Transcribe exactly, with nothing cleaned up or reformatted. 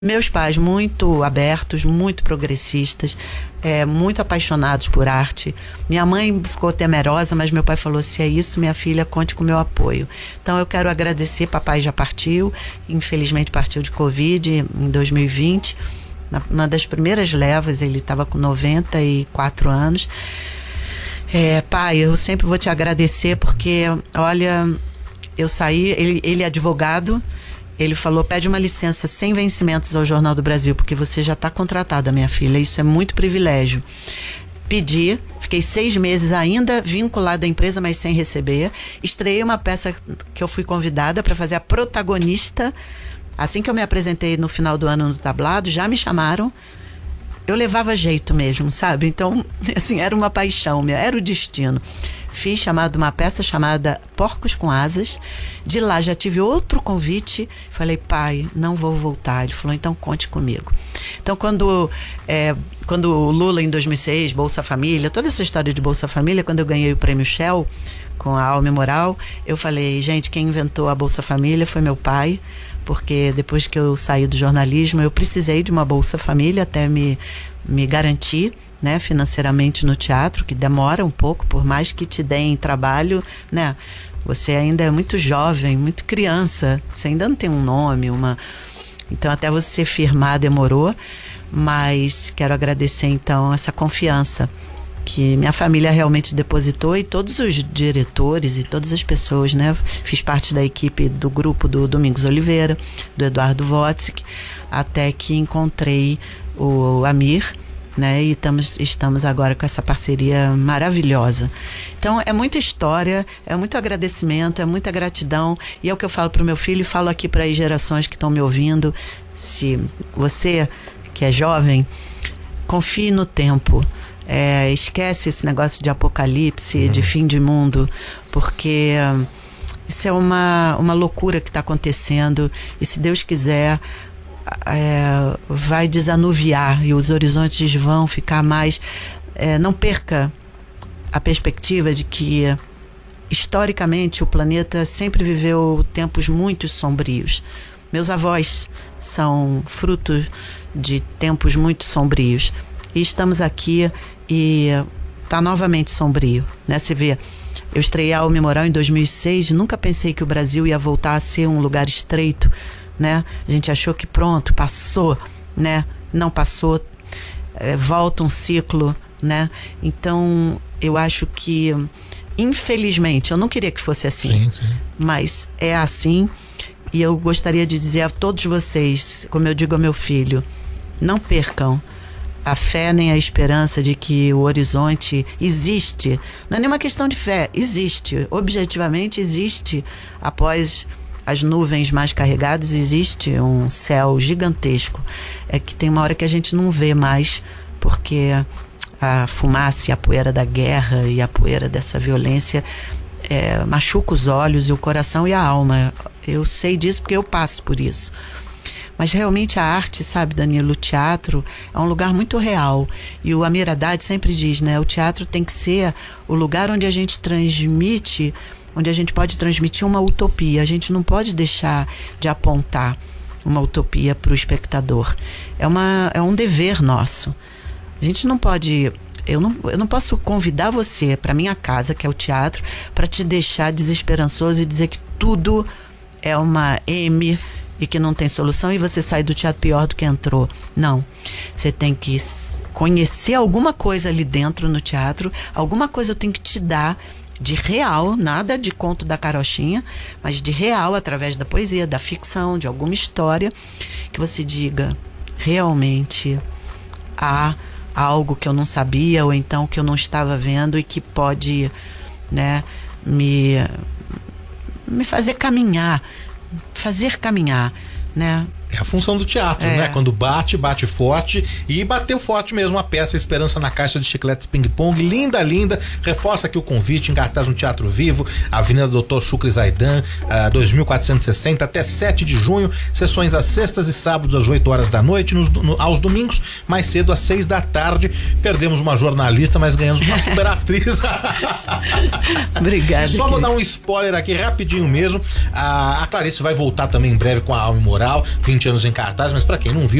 Meus pais muito abertos, muito progressistas, é, muito apaixonados por arte. Minha mãe ficou temerosa, mas meu pai falou, se é isso, minha filha, conte com o meu apoio. Então eu quero agradecer, papai já partiu, infelizmente partiu de Covid em dois mil e vinte, na, uma das primeiras levas, ele estava com noventa e quatro anos. É, pai, eu sempre vou te agradecer porque, olha, eu saí, ele, ele é advogado. Ele falou, pede uma licença sem vencimentos ao Jornal do Brasil, porque você já está contratada, minha filha. Isso é muito privilégio. Pedi, fiquei seis meses ainda vinculada à empresa, mas sem receber. Estreiei uma peça que eu fui convidada para fazer a protagonista. Assim que eu me apresentei no final do ano no tablado, já me chamaram. Eu levava jeito mesmo, sabe? Então, assim, era uma paixão, era o destino. Fiz chamado, uma peça chamada Porcos com Asas. De lá já tive outro convite. Falei, pai, não vou voltar. Ele falou, então conte comigo. Então, quando, é, quando o Lula, em dois mil e seis, Bolsa Família, toda essa história de Bolsa Família, quando eu ganhei o prêmio Shell, com a Alma Moral, eu falei, gente, quem inventou a Bolsa Família foi meu pai, porque depois que eu saí do jornalismo, eu precisei de uma Bolsa Família até me, me garantir, né, financeiramente no teatro, que demora um pouco, por mais que te deem trabalho, né, você ainda é muito jovem, muito criança, você ainda não tem um nome, uma... Então até você firmar demorou, mas quero agradecer então essa confiança que minha família realmente depositou, e todos os diretores e todas as pessoas, né? Fiz parte da equipe do grupo do Domingos Oliveira, do Eduardo Wotzik, até que encontrei o Amir, né? E estamos, estamos agora com essa parceria maravilhosa. Então é muita história, é muito agradecimento, é muita gratidão, e é o que eu falo para o meu filho e falo aqui para as gerações que estão me ouvindo. Se você que é jovem, confie no tempo. É, esquece esse negócio de apocalipse, uhum. de fim de mundo, porque um, isso é uma, uma loucura que está acontecendo, e se Deus quiser é, vai desanuviar e os horizontes vão ficar mais... É, não perca a perspectiva de que historicamente o planeta sempre viveu tempos muito sombrios. Meus avós são frutos de tempos muito sombrios. E estamos aqui e está novamente sombrio, né? Você vê, eu estreiei a Alma Moral em dois mil e seis, nunca pensei que o Brasil ia voltar a ser um lugar estreito, né? A gente achou que pronto, passou, né? Não passou, é, volta um ciclo, né? Então, eu acho que, infelizmente, eu não queria que fosse assim, sim, sim. mas é assim, e eu gostaria de dizer a todos vocês, como eu digo ao meu filho, não percam a fé nem a esperança de que o horizonte existe. Não é nenhuma questão de fé, existe, objetivamente existe. Após as nuvens mais carregadas, existe um céu gigantesco. É que tem uma hora que a gente não vê mais, porque a fumaça e a poeira da guerra e a poeira dessa violência é, machuca os olhos e o coração e a alma. Eu sei disso porque eu passo por isso. Mas realmente a arte, sabe, Danilo, o teatro é um lugar muito real. E o Amir Haddad sempre diz, né, o teatro tem que ser o lugar onde a gente transmite, onde a gente pode transmitir uma utopia. A gente não pode deixar de apontar uma utopia para o espectador. É, uma, é um dever nosso. A gente não pode... Eu não, eu não posso convidar você para minha casa, que é o teatro, para te deixar desesperançoso e dizer que tudo é uma M... e que não tem solução, e você sai do teatro pior do que entrou. Não. Você tem que conhecer alguma coisa ali dentro no teatro, alguma coisa eu tenho que te dar de real, nada de conto da carochinha, mas de real, através da poesia, da ficção, de alguma história, que você diga, realmente há algo que eu não sabia, ou então que eu não estava vendo, e que pode, né, me, me fazer caminhar, fazer caminhar, né? É a função do teatro, é. né? Quando bate, bate forte, e bateu forte mesmo a peça Esperança na Caixa de Chicletes Ping Pong, linda, linda, reforça aqui o convite, em cartaz no Teatro Vivo, Avenida doutor Chucre Zaidan, uh, dois mil quatrocentos e sessenta, até sete de junho, sessões às sextas e sábados às oito horas da noite, nos, no, aos domingos, mais cedo às seis da tarde. Perdemos uma jornalista, mas ganhamos uma super atriz. Obrigada. Só vou dar um spoiler aqui rapidinho mesmo, a, a Clarice vai voltar também em breve com a Alma Moral, vinte vinte anos em cartaz, mas para quem não viu,